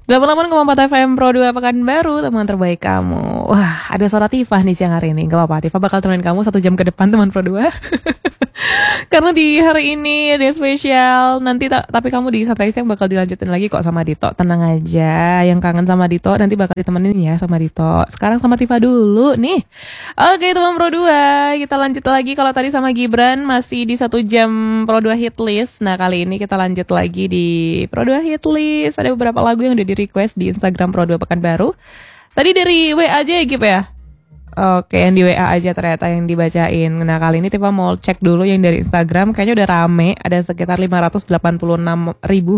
88,4 FM Pro 2 Pekanbaru, teman terbaik kamu. Wah, ada suara Tifa nih siang hari ini. Gak apa-apa, Tifa bakal temenin kamu 1 jam ke depan, teman Pro 2. Karena di hari ini ada spesial. Nanti tapi kamu di Santai Siang bakal dilanjutin lagi kok sama Dito. Tenang aja, yang kangen sama Dito nanti bakal ditemenin ya sama Dito. Sekarang sama Tifa dulu nih. Oke, teman Pro 2, kita lanjut lagi. Kalau tadi sama Gibran masih di 1 jam Pro 2 hit list. Nah, kali ini kita lanjut lagi di Pro 2 hit list. Ada beberapa lagu yang udah di request di Instagram Pro 2 Pekanbaru. Tadi dari WA aja ya, Gib ya? Oke, yang di WA aja ternyata yang dibacain. Nah, kali ini Tifa mau cek dulu yang dari Instagram. Kayaknya udah rame, ada sekitar 586.000.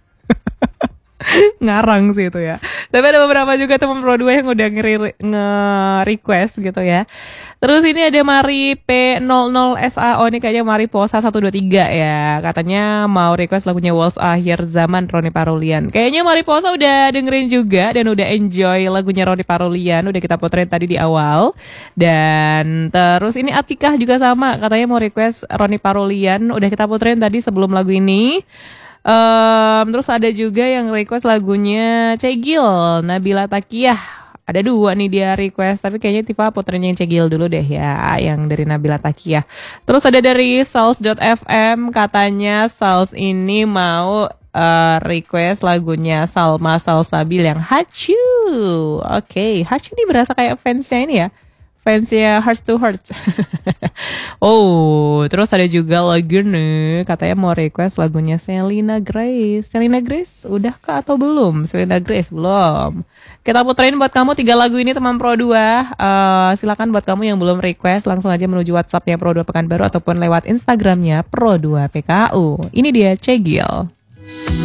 Ngarang sih itu ya. Tapi ada beberapa juga teman Pro 2 yang udah nge-request gitu ya. Terus ini ada Mari P00SAO, ini kayaknya Mari Posa 123 ya. Katanya mau request lagunya Waltz Akhir Zaman Roni Parulian. Kayaknya Mari Posa udah dengerin juga dan udah enjoy lagunya Roni Parulian. Udah kita puterin tadi di awal. Dan terus ini Atikah juga sama, katanya mau request Roni Parulian. Udah kita puterin tadi sebelum lagu ini. Terus ada juga yang request lagunya Cegil, Nabila Takiyah. Ada 2 nih dia request, tapi kayaknya Tifa puterin yang Cegil dulu deh ya, yang dari Nabila Takiyah. Terus ada dari Sals.fm, katanya Sals ini mau request lagunya Salma Salsabil yang Hachu. Oke, Hachu ini berasa kayak fansnya ini ya, fansnya Hearts to Hearts. Oh, terus ada juga lagu nih, katanya mau request lagunya Selena Grace. Selena Grace, udah kah atau belum? Selena Grace, belum. Kita puterin buat kamu 3 lagu ini teman Pro 2. Silakan buat kamu yang belum request, langsung aja menuju WhatsApp-nya Pro 2 Pekanbaru ataupun lewat Instagramnya Pro 2 PKU. Ini dia Cegil.